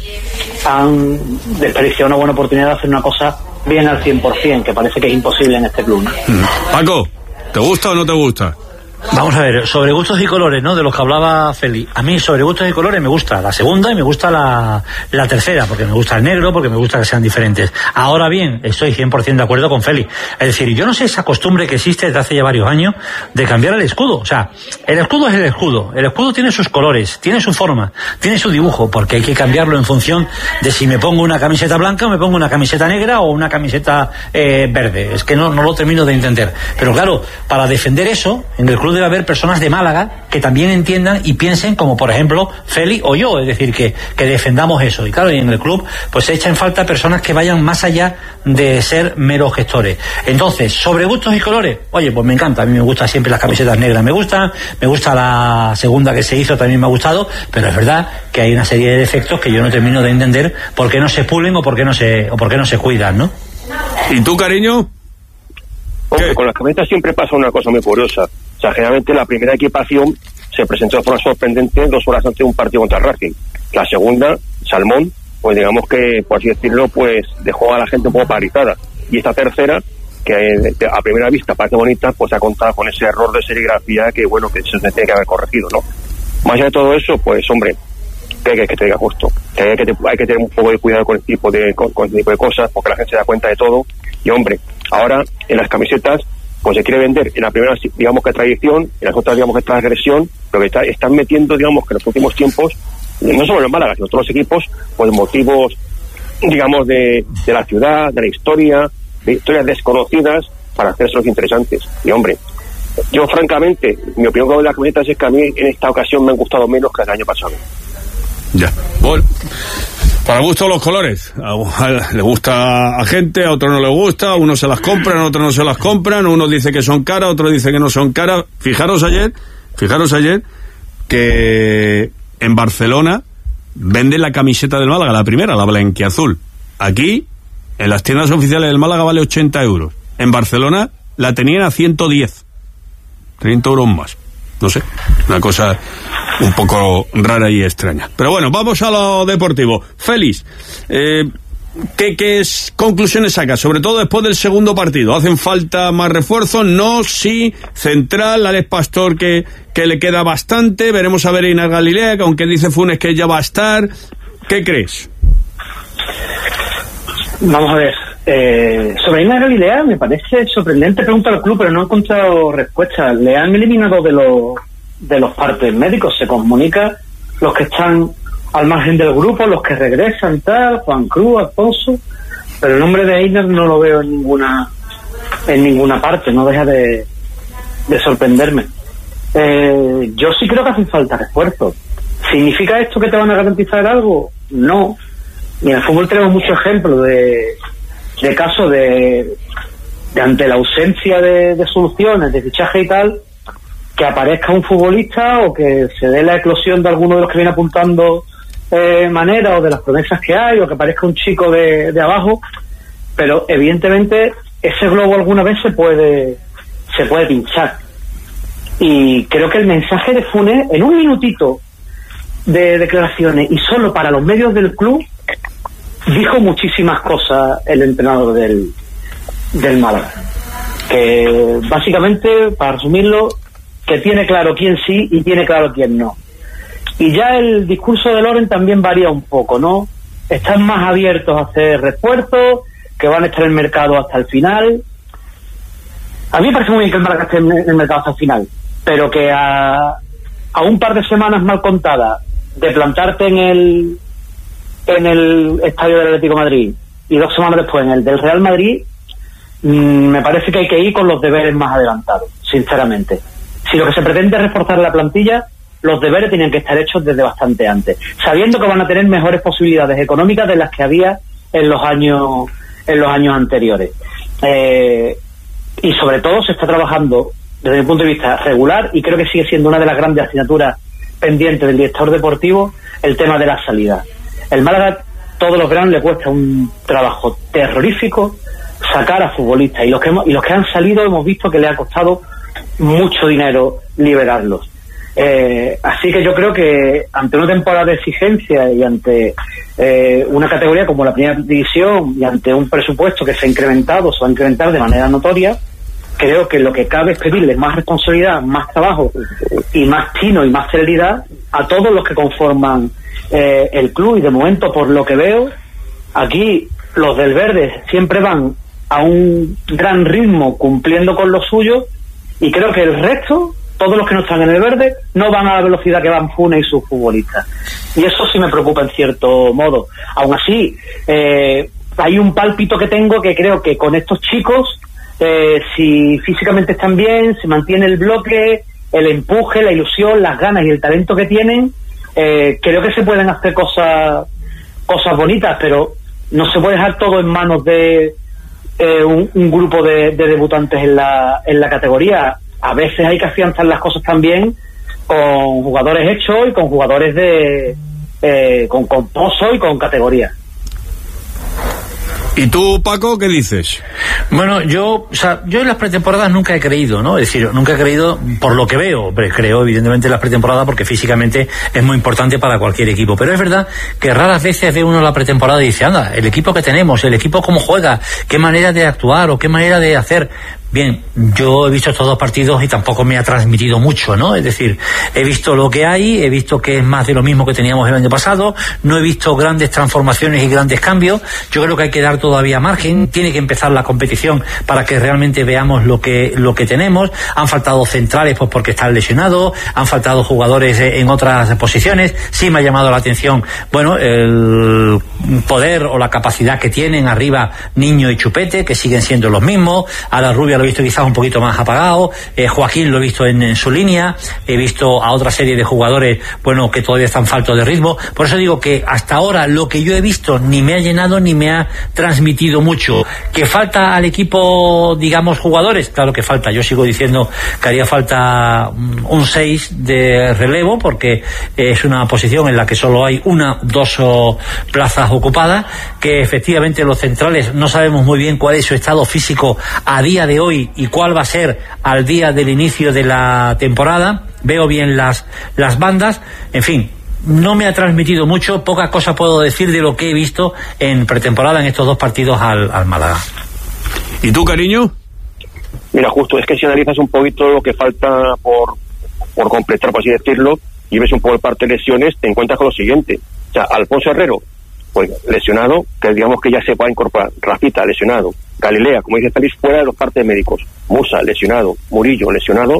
han desperdiciado una buena oportunidad de hacer una cosa bien al cien por ciento, que parece que es imposible en este club, ¿no? Paco, ¿te gusta o no te gusta? Vamos a ver, sobre gustos y colores, ¿no? De los que hablaba Feli. A mí, sobre gustos y colores, me gusta la segunda y me gusta la, la tercera, porque me gusta el negro, porque me gusta que sean diferentes. Ahora bien, estoy cien por ciento de acuerdo con Feli. Es decir, yo no sé esa costumbre que existe desde hace ya varios años de cambiar el escudo. O sea, el escudo es el escudo. El escudo tiene sus colores, tiene su forma, tiene su dibujo, porque hay que cambiarlo en función de si me pongo una camiseta blanca o me pongo una camiseta negra o una camiseta eh, verde. Es que no, no lo termino de entender. Pero claro, para defender eso, en el club debe haber personas de Málaga que también entiendan y piensen como por ejemplo Feli o yo, es decir, que, que defendamos eso. Y claro, y en el club pues se echa en falta personas que vayan más allá de ser meros gestores. Entonces, sobre gustos y colores, oye, pues me encanta, a mí me gustan siempre las camisetas negras, me gustan, me gusta la segunda que se hizo, también me ha gustado, pero es verdad que hay una serie de defectos que yo no termino de entender por qué no se pulen o por qué no se, o por qué no se cuidan, ¿no? ¿Y tú, cariño? Hombre, con las camisetas siempre pasa una cosa muy curiosa. O sea, generalmente la primera equipación se presentó de forma sorprendente dos horas antes de un partido contra Racing. La segunda, Salmón, pues digamos que, por así decirlo, pues dejó a la gente un poco paralizada. Y esta tercera, que a primera vista parece bonita, pues ha contado con ese error de serigrafía que, bueno, que se tiene que haber corregido, ¿no? Más allá de todo eso, pues, hombre, que, que, que te diga justo. Que hay, que te, hay que tener un poco de cuidado con este tipo de, con, con este tipo de cosas, porque la gente se da cuenta de todo. Y, hombre, ahora en las camisetas pues se quiere vender en la primera, digamos que tradición, en las otras, digamos que transgresión, pero que está, están metiendo, digamos que en los últimos tiempos, no solo en Málaga, sino en todos los equipos, pues motivos, digamos, de, de la ciudad, de la historia, de historias desconocidas, para hacerlos interesantes. Y hombre, yo francamente, mi opinión con las camisetas es que a mí en esta ocasión me han gustado menos que el año pasado. Ya. Bueno, para gusto los colores. A, a, le gusta a gente, a otro no le gusta, a unos se las compran, a otros no se las compran, uno dice que son caras, otro dice que no son caras. Fijaros ayer, fijaros ayer que en Barcelona venden la camiseta del Málaga, la primera, la blanquiazul. Aquí, en las tiendas oficiales del Málaga vale ochenta euros. En Barcelona la tenían a ciento diez. treinta euros más. No sé, una cosa un poco rara y extraña. Pero bueno, vamos a lo deportivo. Félix, eh, ¿qué, qué es, conclusiones sacas? Sobre todo después del segundo partido. ¿Hacen falta más refuerzos? No, sí. Central, Alex Pastor que, que le queda bastante. Veremos a ver a Inar Galilea, que aunque dice Funes que ya va a estar. ¿Qué crees? Vamos a ver. Eh, sobre Inar Galilea me parece sorprendente pregunta al club, pero no he encontrado respuesta. Le han eliminado de los de los partes médicos, se comunica los que están al margen del grupo, los que regresan, tal, Juan Cruz, Alfonso, pero el nombre de Inar no lo veo en ninguna en ninguna parte, no deja de, de sorprenderme. Eh, yo sí creo que hacen falta refuerzos. ¿Significa esto que te van a garantizar algo? No. Y en el fútbol tenemos muchos ejemplos de de casos de, de ante la ausencia de, de soluciones, de fichaje y tal, que aparezca un futbolista o que se dé la eclosión de alguno de los que viene apuntando eh, manera o de las promesas que hay, o que aparezca un chico de, de abajo, pero evidentemente ese globo alguna vez se puede se puede pinchar. Y creo que el mensaje de Funes, en un minutito de declaraciones y solo para los medios del club, dijo muchísimas cosas el entrenador del, del Málaga. Que básicamente, para resumirlo, que tiene claro quién sí y tiene claro quién no. Y ya el discurso de Loren también varía un poco, ¿no? Están más abiertos a hacer refuerzos, que van a estar en el mercado hasta el final. A mí me parece muy bien que el Málaga esté en el mercado hasta el final, pero que a, a un par de semanas mal contadas de plantarte en el en el estadio del Atlético de Madrid y dos semanas después en el del Real Madrid, mmm, me parece que hay que ir con los deberes más adelantados, sinceramente. Si lo que se pretende es reforzar la plantilla, los deberes tienen que estar hechos desde bastante antes, sabiendo que van a tener mejores posibilidades económicas de las que había en los años en los años anteriores. Eh, y sobre todo se está trabajando desde mi punto de vista regular, y creo que sigue siendo una de las grandes asignaturas pendientes del director deportivo, el tema de la salida. El Málaga todos los veranos le cuesta un trabajo terrorífico sacar a futbolistas, y los que hemos, y los que han salido hemos visto que le ha costado mucho dinero liberarlos. Eh, así que yo creo que ante una temporada de exigencia y ante eh, una categoría como la primera división y ante un presupuesto que se ha incrementado, se va a incrementar de manera notoria, creo que lo que cabe es pedirle más responsabilidad, más trabajo y más tino y más celeridad a todos los que conforman eh, el club. Y de momento, por lo que veo, aquí los del verde siempre van a un gran ritmo cumpliendo con lo suyo, y creo que el resto, todos los que no están en el verde, no van a la velocidad que van Funes y sus futbolistas, y eso sí me preocupa en cierto modo. Aún así, eh, hay un pálpito que tengo que creo que con estos chicos, eh, si físicamente están bien, se mantiene el bloque, el empuje, la ilusión, las ganas y el talento que tienen, eh, creo que se pueden hacer cosas cosas bonitas, pero no se puede dejar todo en manos de eh, un, un grupo de, de debutantes en la en la categoría. A veces hay que afianzar las cosas también con jugadores hechos y con jugadores de eh, con, con pozo y con categoría. ¿Y tú, Paco, qué dices? Bueno, yo, o sea, yo en las pretemporadas nunca he creído, ¿no? Es decir, nunca he creído por lo que veo, pero creo evidentemente en las pretemporadas porque físicamente es muy importante para cualquier equipo. Pero es verdad que raras veces ve uno la pretemporada y dice, anda, el equipo que tenemos, el equipo cómo juega, qué manera de actuar o qué manera de hacer. Bien, yo he visto estos dos partidos y tampoco me ha transmitido mucho, ¿no? Es decir, he visto lo que hay, he visto que es más de lo mismo que teníamos el año pasado, no he visto grandes transformaciones y grandes cambios. Yo creo que hay que dar todavía margen, tiene que empezar la competición para que realmente veamos lo que lo que tenemos. Han faltado centrales pues porque están lesionados, han faltado jugadores en otras posiciones. Sí me ha llamado la atención, bueno, el poder o la capacidad que tienen arriba Niño y Chupete, que siguen siendo los mismos. A la Rubia lo he visto quizás un poquito más apagado, eh, Joaquín lo he visto en, en su línea, he visto a otra serie de jugadores, bueno, que todavía están faltos de ritmo. Por eso digo que hasta ahora lo que yo he visto ni me ha llenado ni me ha transmitido mucho. ¿Que falta al equipo, digamos, jugadores? Claro que falta. Yo sigo diciendo que haría falta un seis de relevo, porque es una posición en la que solo hay una, dos o plazas ocupadas, que efectivamente los centrales no sabemos muy bien cuál es su estado físico a día de hoy y cuál va a ser al día del inicio de la temporada. Veo bien las las bandas, en fin, no me ha transmitido mucho, poca cosa puedo decir de lo que he visto en pretemporada en estos dos partidos al, al Málaga. ¿Y tú, cariño? Mira, justo, es que si analizas un poquito lo que falta por, por completar, por así decirlo, y ves un poco el parte de lesiones, te encuentras con lo siguiente. O sea, Alfonso Herrero, pues lesionado, que digamos que ya se va a incorporar. Rafita, lesionado. Galilea, como dice Félix, fuera de los partes médicos. Musa, lesionado. Murillo, lesionado.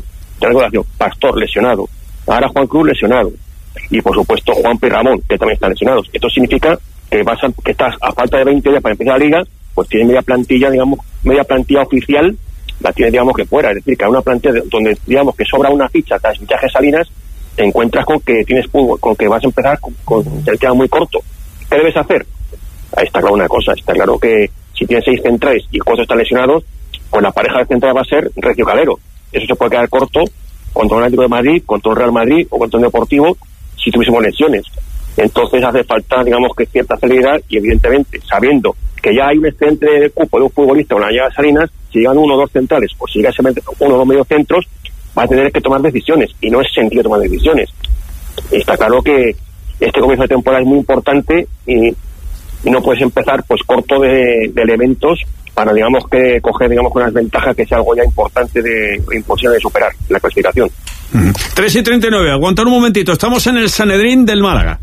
Pastor, lesionado. Ahora Juan Cruz, lesionado. Y por supuesto Juan y Ramón, que también están lesionados. Esto significa que vas a, que estás a falta de veinte días para empezar la liga, pues tienes media plantilla, digamos, media plantilla oficial, la tienes, digamos, que fuera. Es decir, que hay una plantilla donde, digamos, que sobra una ficha tras fichajes Salinas, te encuentras con que tienes con que vas a empezar con, con te queda muy corto. ¿Qué debes hacer? Ahí está claro una cosa, está claro que si tienes seis centrales y cuatro están lesionados, pues la pareja de centrales va a ser Recio Calero. Eso se puede quedar corto contra un Atlético de Madrid, contra un Real Madrid o contra un Deportivo si tuviésemos lesiones. Entonces hace falta, digamos, que cierta celeridad y evidentemente, sabiendo que ya hay un excedente de cupo de un futbolista, una llegada de Salinas, si llegan uno o dos centrales o si llega uno o dos medios centros, va a tener que tomar decisiones y no es sencillo tomar decisiones. Está claro que este comienzo de temporada es muy importante y, y no puedes empezar pues corto de, de elementos para, digamos, que coger, digamos, unas ventajas que sea algo ya importante de imposible de superar la clasificación. Mm. tres y treinta y nueve, aguantar un momentito, estamos en el Sanedrín del Málaga.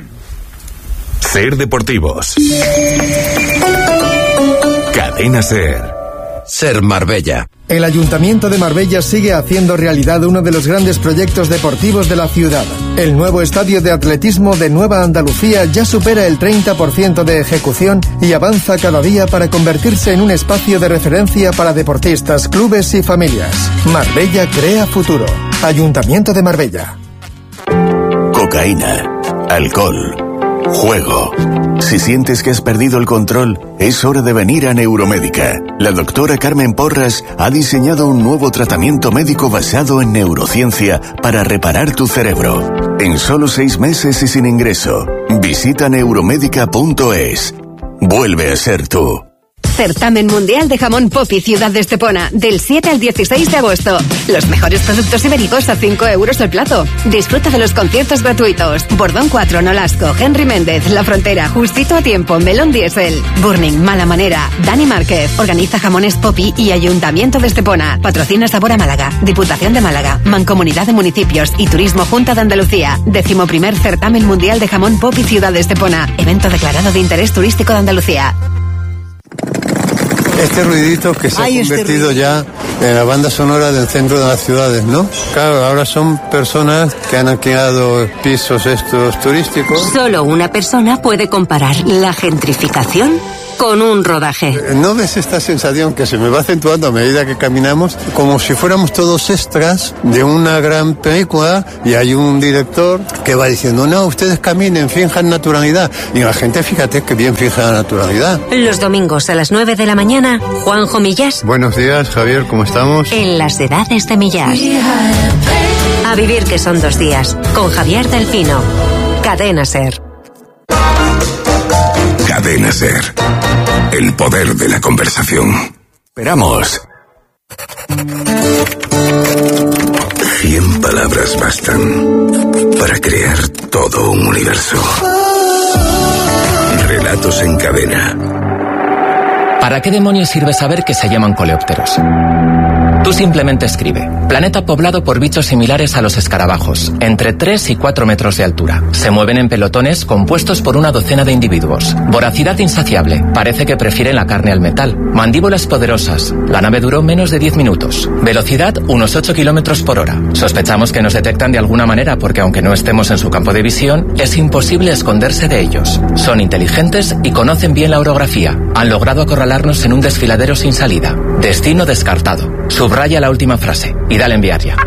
Ser Deportivos. Cadena Ser. Ser Marbella. El Ayuntamiento de Marbella sigue haciendo realidad uno de los grandes proyectos deportivos de la ciudad. El nuevo estadio de atletismo de Nueva Andalucía ya supera el treinta por ciento de ejecución y avanza cada día para convertirse en un espacio de referencia para deportistas, clubes y familias. Marbella crea futuro. Ayuntamiento de Marbella. Cocaína, alcohol, juego. Si sientes que has perdido el control, es hora de venir a Neuromédica. La doctora Carmen Porras ha diseñado un nuevo tratamiento médico basado en neurociencia para reparar tu cerebro. En solo seis meses y sin ingreso. Visita neuromédica punto es. Vuelve a ser tú. Certamen Mundial de Jamón Popi Ciudad de Estepona, del siete al dieciséis de agosto. Los mejores productos ibéricos a cinco euros el plato. Disfruta de los conciertos gratuitos. Bordón cuatro, Nolasco, Henry Méndez, La Frontera, Justito a Tiempo, Melón Diesel, Burning, Mala Manera, Dani Márquez. Organiza Jamones Popi y Ayuntamiento de Estepona. Patrocina Sabor a Málaga, Diputación de Málaga, Mancomunidad de Municipios y Turismo Junta de Andalucía. Décimo primer Certamen Mundial de Jamón Popi Ciudad de Estepona. Evento declarado de interés turístico de Andalucía. Este ruidito que se Ay, ha convertido este ya en la banda sonora del centro de las ciudades, ¿no? Claro, ahora son personas que han alquilado pisos estos turísticos. Solo una persona puede comparar la gentrificación con un rodaje. ¿No ves esta sensación que se me va acentuando a medida que caminamos? Como si fuéramos todos extras de una gran película y hay un director que va diciendo, no, ustedes caminen, finjan naturalidad. Y la gente, fíjate que bien fija la naturalidad. Los domingos a las nueve de la mañana, Juanjo Millás. Buenos días, Javier, ¿cómo estamos? En las edades de Millás. A vivir que son dos días, con Javier Delfino. Cadena SER. Cadena SER. El poder de la conversación. Esperamos. Cien palabras bastan para crear todo un universo. Relatos en cadena. ¿Para qué demonios sirve saber que se llaman coleópteros? Tú simplemente escribe: planeta poblado por bichos similares a los escarabajos, entre tres y cuatro metros de altura. Se mueven en pelotones compuestos por una docena de individuos. Voracidad insaciable, parece que prefieren la carne al metal. Mandíbulas poderosas, la nave duró menos de diez minutos. Velocidad unos ocho kilómetros por hora. Sospechamos que nos detectan de alguna manera porque aunque no estemos en su campo de visión, es imposible esconderse de ellos. Son inteligentes y conocen bien la orografía. Han logrado acorralarnos en un desfiladero sin salida. Destino descartado. Subraya la última frase y dale a enviar ya.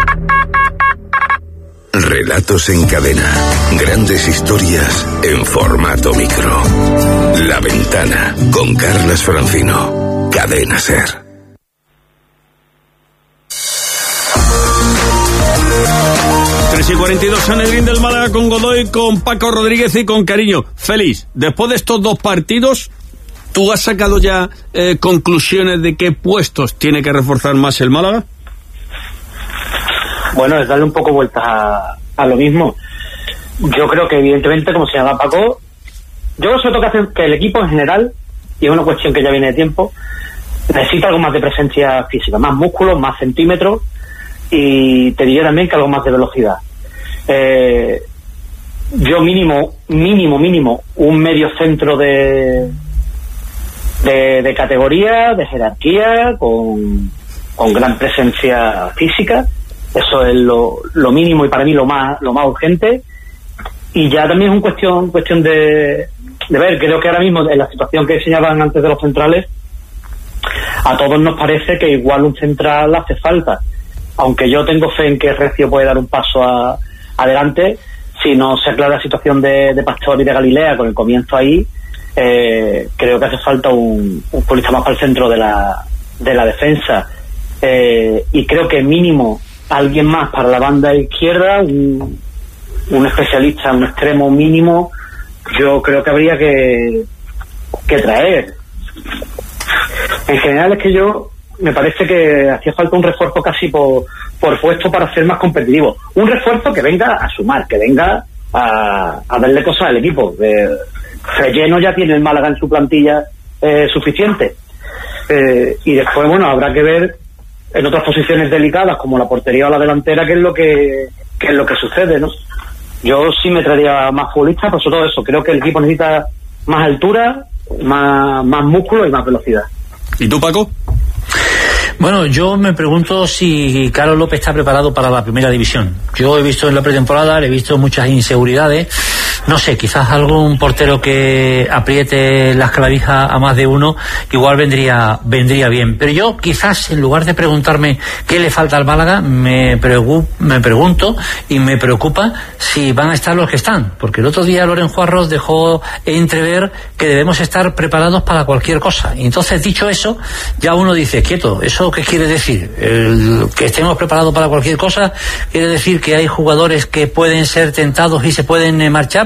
Relatos en cadena. Grandes historias en formato micro. La Ventana con Carlas Francino. Cadena SER. tres y cuarenta y dos, Sanedrín del Málaga con Godoy, con Paco Rodríguez y con Cariño. Feliz, después de estos dos partidos, ¿tú has sacado ya eh, conclusiones de qué puestos tiene que reforzar más el Málaga? Bueno, es darle un poco vueltas a, a lo mismo. Yo creo que evidentemente, como se llama Paco, yo creo sobre todo que, hace, que el equipo en general, y es una cuestión que ya viene de tiempo, necesita algo más de presencia física, más músculos, más centímetros, y te diría también que algo más de velocidad. Eh, yo mínimo, mínimo, mínimo, un medio centro de de, de categoría, de jerarquía, con, con gran presencia física. Eso es lo, lo mínimo y para mí lo más lo más urgente. Y ya también es una cuestión cuestión de, de ver, creo que ahora mismo en la situación que enseñaban antes de los centrales, a todos nos parece que igual un central hace falta, aunque yo tengo fe en que Recio puede dar un paso a, adelante. Si no se aclara la situación de, de Pastor y de Galilea con el comienzo ahí, eh, creo que hace falta un, un futbolista más para el centro de la, de la defensa, eh, y creo que mínimo alguien más para la banda izquierda, un, un especialista, un extremo mínimo, yo creo que habría que, que traer. En general es que yo me parece que hacía falta un refuerzo casi por, por puesto para ser más competitivo. Un refuerzo que venga a sumar, que venga a, a darle cosas al equipo. Eh, relleno ya tiene el Málaga en su plantilla eh, suficiente. Eh, y después, bueno, habrá que ver en otras posiciones delicadas como la portería o la delantera qué es lo que qué es lo que sucede, ¿no? Yo sí me traería más futbolistas, pero sobre todo eso, creo que el equipo necesita más altura, más, más músculo y más velocidad. ¿Y tú, Paco? Bueno, yo me pregunto si Carlos López está preparado para la primera división. Yo he visto en la pretemporada, le he visto muchas inseguridades. No sé, quizás algún portero que apriete las clavijas a más de uno igual vendría vendría bien. Pero yo quizás en lugar de preguntarme qué le falta al Málaga, me, pregu- me pregunto y me preocupa si van a estar los que están. Porque el otro día Loren Juarros dejó entrever que debemos estar preparados para cualquier cosa. Y entonces, dicho eso, ya uno dice, quieto, ¿eso qué quiere decir? El que estemos preparados para cualquier cosa quiere decir que hay jugadores que pueden ser tentados y se pueden eh, marchar.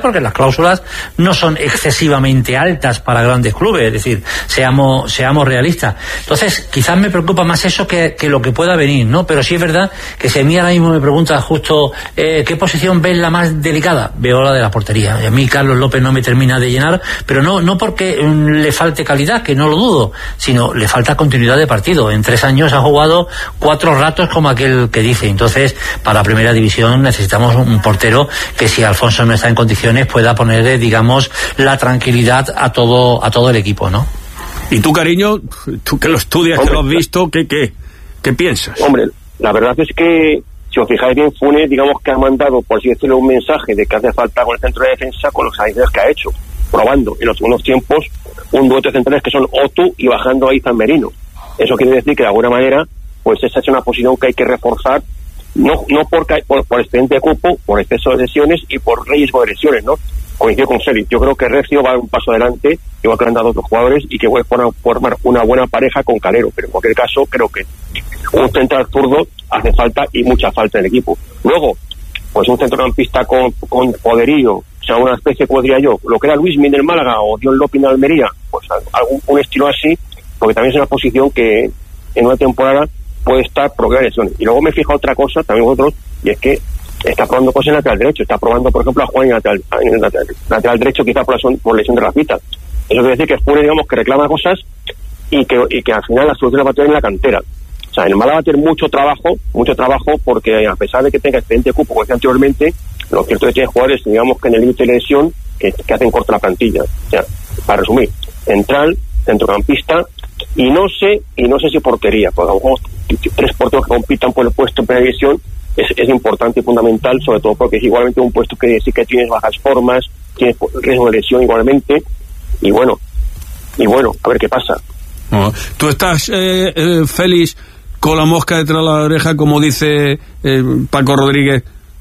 porque las cláusulas no son excesivamente altas para grandes clubes, es decir, seamos seamos realistas. Entonces, quizás me preocupa más eso que, que lo que pueda venir, ¿no? Pero sí es verdad que si a mí ahora mismo me pregunta justo eh, ¿qué posición ves la más delicada? Veo la de la portería. Y a mí Carlos López no me termina de llenar, pero no, no porque um, le falte calidad, que no lo dudo, sino le falta continuidad de partido. En tres años ha jugado cuatro ratos como aquel que dice. Entonces, para Primera División necesitamos un portero que, si Alfonso no está en condiciones, pueda ponerle, digamos, la tranquilidad a todo a todo el equipo, ¿no? Y tú, cariño, tú que lo estudias, hombre, que lo has visto, ¿qué, qué, qué piensas? Hombre, la verdad es que, si os fijáis bien, Funes, digamos que ha mandado, por así decirlo, un mensaje de que hace falta con el centro de defensa con los años que ha hecho, probando en los segundos tiempos un dueto de centrales que son Otu y bajando ahí San Merino. Eso quiere decir que, de alguna manera, pues esa es una posición que hay que reforzar, no no por, por, por expediente de cupo, por exceso de lesiones y por riesgo de lesiones, ¿no? Coincido con Seri. Yo creo que Recio va a dar un paso adelante, igual que han dado otros jugadores, y que puede formar una buena pareja con Calero, pero en cualquier caso creo que un central zurdo hace falta, y mucha falta en el equipo. Luego, pues un centrocampista con, con poderío, o sea, una especie, como diría yo, lo que era Luismi del Málaga o Dion López de Almería, pues algún un estilo así, porque también es una posición que en una temporada puede estar por lesiones. Y luego me fijo otra cosa, también vosotros, y es que está probando cosas en el lateral derecho. Está probando, por ejemplo, a Juan en el lateral, en el lateral, lateral derecho, quizá por, la, por lesión de Rafita. Eso quiere decir que Funes, digamos, que reclama cosas y que, y que al final la solución la va a tener en la cantera. O sea, el Málaga va a tener mucho trabajo, mucho trabajo, porque a pesar de que tenga excelente cupo, como decía anteriormente, lo cierto es que tiene jugadores, digamos, que en el límite de lesión, que, que hacen corta la plantilla. O sea, para resumir, central, centrocampista, y no sé, y no sé si portería, porque a lo mejor tres porteros que compitan por el puesto en primera división es, es importante y fundamental, sobre todo porque es igualmente un puesto que sí que tienes bajas formas, tienes riesgo de lesión igualmente, y bueno, y bueno, a ver qué pasa. Oh, tú estás, eh, eh, Félix, con la mosca detrás de la oreja, como dice eh, Paco Rodríguez,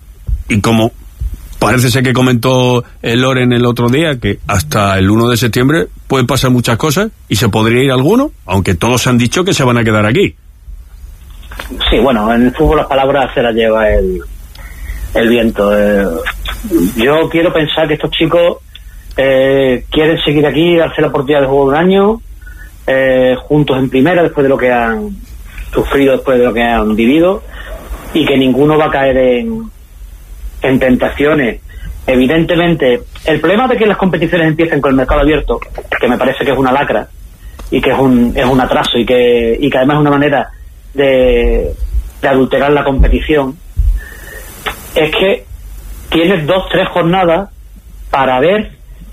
y como parece ser que comentó el Loren el otro día, que hasta el uno de septiembre pueden pasar muchas cosas y se podría ir alguno, aunque todos han dicho que se van a quedar aquí. Sí, bueno, en el fútbol las palabras se las lleva el, el viento. Eh, yo quiero pensar que estos chicos eh, quieren seguir aquí, darse la oportunidad de jugar un año eh, juntos en primera, después de lo que han sufrido, después de lo que han vivido, y que ninguno va a caer en en tentaciones. Evidentemente, el problema de que las competiciones empiecen con el mercado abierto, que me parece que es una lacra y que es un es un atraso y que y que además es una manera de, de adulterar la competición, es que tienes dos, tres jornadas para ver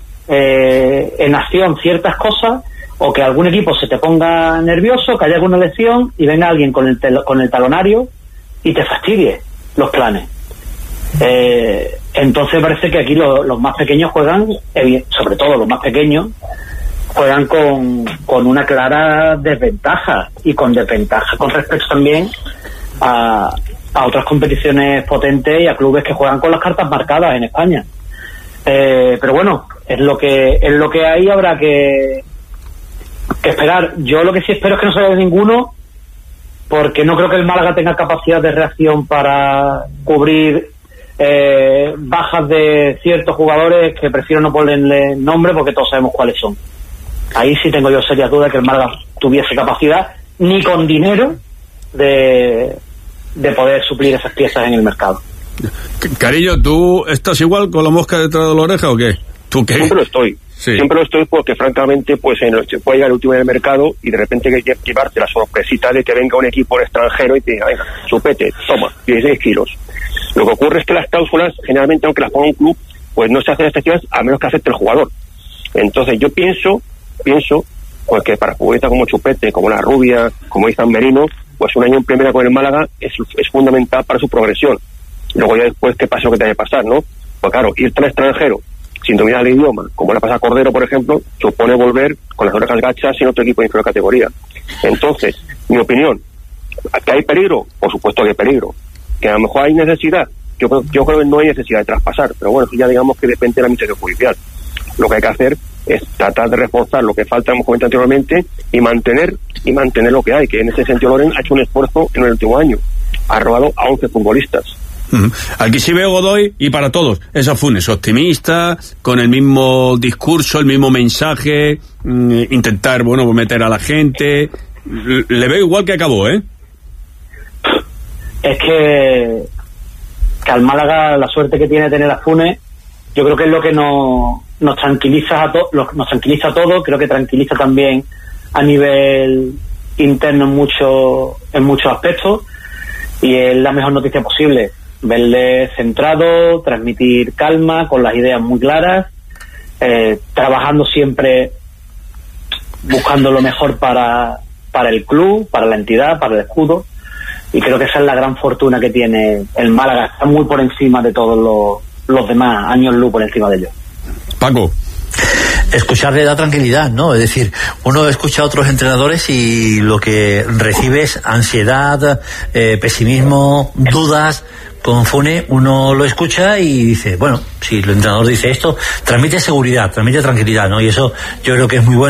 eh, en acción ciertas cosas, o que algún equipo se te ponga nervioso, que haya alguna lesión y venga alguien con el tel- con el talonario y te fastidie los planes. Eh, entonces parece que aquí lo, los más pequeños juegan, eh, sobre todo los más pequeños, juegan con, con una clara desventaja, y con desventaja con respecto también a, a otras competiciones potentes y a clubes que juegan con las cartas marcadas en España. Eh, pero bueno, es lo que es lo que hay, habrá que, que esperar. Yo lo que sí espero es que no se vaya ninguno, porque no creo que el Málaga tenga capacidad de reacción para cubrir Eh, bajas de ciertos jugadores que prefiero no ponerle nombre porque todos sabemos cuáles son. Ahí sí tengo yo serias dudas de que el Málaga tuviese capacidad, ni con dinero, de, de poder suplir esas piezas en el mercado. Cariño, ¿tú estás igual con la mosca detrás de la oreja o qué? ¿Tú qué? Siempre lo estoy. Sí. Siempre lo estoy, porque francamente pues en el, puede llegar el último en el mercado y de repente hay que llevarte la sorpresita de que venga un equipo extranjero y te diga, venga, chupete, toma, dieciséis kilos. Lo que ocurre es que las cláusulas, generalmente, aunque las ponga un club, pues no se hacen efectivas a menos que acepte el jugador. Entonces yo pienso, pienso, pues que para futbolistas como Chupete, como La Rubia, como Izan Merino, pues un año en primera con el Málaga es, es fundamental para su progresión. Luego ya después, ¿qué pasa lo que tiene que pasar, no? Pues claro, irte al extranjero sin dominar el idioma, como le pasa a Cordero, por ejemplo, supone volver con las orejas gachas en otro equipo de inferior categoría. Entonces, mi opinión, ¿que hay peligro? Por supuesto que hay peligro. Que a lo mejor hay necesidad, yo, yo creo que no hay necesidad de traspasar, pero bueno, eso ya digamos que depende de la administración judicial. Lo que hay que hacer es tratar de reforzar lo que falta, hemos comentado anteriormente, y mantener y mantener lo que hay, que en ese sentido Loren ha hecho un esfuerzo en el último año, ha robado a once futbolistas, Aquí sí veo Godoy y para todos. Eso Funes, optimista, con el mismo discurso, el mismo mensaje, mm, intentar, bueno, meter a la gente. Le veo igual que acabó, ¿eh? Es que, que al Málaga la suerte que tiene tener a Funes, yo creo que es lo que nos, nos tranquiliza a todos, nos tranquiliza a todos, creo que tranquiliza también a nivel interno en muchos en muchos aspectos, y es la mejor noticia posible. Verle centrado, transmitir calma, con las ideas muy claras, eh, trabajando siempre buscando lo mejor para, para el club, para la entidad, para el escudo, y creo que esa es la gran fortuna que tiene el Málaga, está muy por encima de todos los, los demás, años luz por encima de ellos. Paco. Escucharle da tranquilidad, ¿no? Es decir, uno escucha a otros entrenadores y lo que recibe es ansiedad, eh, pesimismo, dudas. Con Funes uno lo escucha y dice, bueno, si el entrenador dice esto, transmite seguridad, transmite tranquilidad, ¿no? Y eso yo creo que es muy bueno.